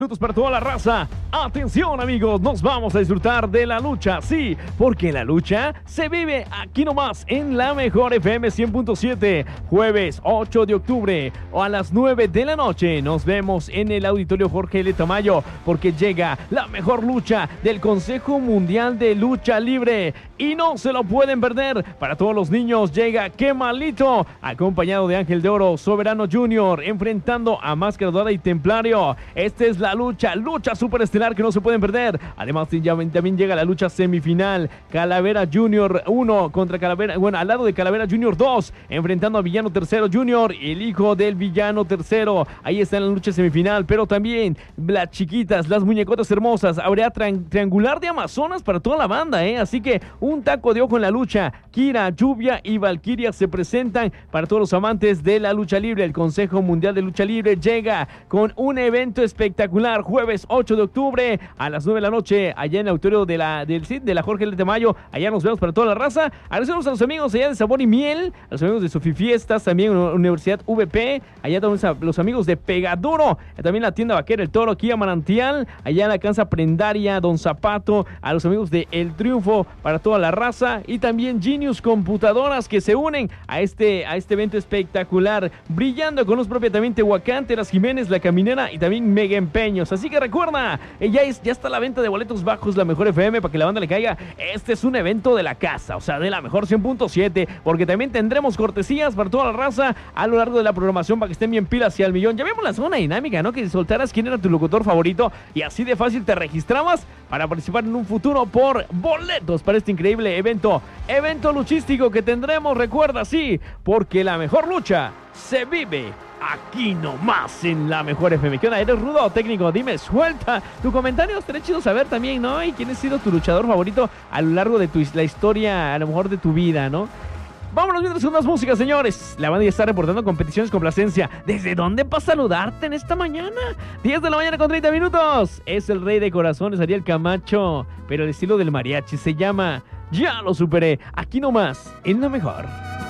Minutos para toda la raza. Atención amigos, nos vamos a disfrutar de la lucha, sí, porque la lucha se vive aquí nomás en la mejor FM 100.7, jueves 8 de octubre o a las 9 de la noche. Nos vemos en el Auditorio Jorge L. Tamayo porque llega la mejor lucha del Consejo Mundial de Lucha Libre y no se lo pueden perder. Para todos los niños llega Qué Malito, acompañado de Ángel de Oro, Soberano Junior, enfrentando a Máscara Dorada y Templario. Esta es la lucha superestelar que no se pueden perder. Además también llega la lucha semifinal, Calavera Junior 1 contra Calavera, bueno, al lado de Calavera Junior 2, enfrentando a Villano Tercero Junior, el hijo del Villano Tercero. Ahí está en la lucha semifinal, pero también las chiquitas, las muñecotas hermosas. Habrá triangular de Amazonas para toda la banda, así que un taco de ojo en la lucha. Kira, Lluvia y Valkyria se presentan para todos los amantes de la lucha libre. El Consejo Mundial de Lucha Libre llega con un evento espectacular, jueves 8 de octubre a las 9 de la noche, allá en el auditorio de la Jorge L. de Mayo. Allá nos vemos para toda la raza. Agradecemos a los amigos allá de Sabor y Miel, a los amigos de Sofi Fiestas, también Universidad VP, allá también a los amigos de Pegaduro, también la tienda Vaquera El Toro, aquí a Manantial, allá en la Casa Prendaria, Don Zapato, a los amigos de El Triunfo para toda la raza, y también Genius Computadoras que se unen a este evento espectacular, brillando con luz propia también Tehuacán, Teras Jiménez, La Caminera y también Mega Empeños. Así que recuerda, ya está la venta de boletos bajos La Mejor FM para que la banda le caiga. Este es un evento de la casa, o sea, de la Mejor 100.7, porque también tendremos cortesías para toda la raza a lo largo de la programación para que estén bien pilas y al millón. Ya vimos la zona dinámica, ¿no? Que soltaras quién era tu locutor favorito y así de fácil te registrabas para participar en un futuro por boletos para este increíble evento luchístico que tendremos. Recuerda, sí, porque la mejor lucha se vive aquí nomás en la Mejor FM. ¿Qué onda? ¿Eres rudo o técnico? Dime, suelta tu comentario. Estaría chido saber también, ¿no? Y quién ha sido tu luchador favorito a lo largo de la historia, a lo mejor de tu vida, ¿no? Vámonos mientras con más música, señores. La banda ya está reportando competiciones con Plasencia. ¿Desde dónde para saludarte en esta mañana? 10 de la mañana con 30 minutos. Es el rey de corazones, Ariel Camacho, pero el estilo del mariachi se llama Ya lo superé. Aquí nomás, en la Mejor.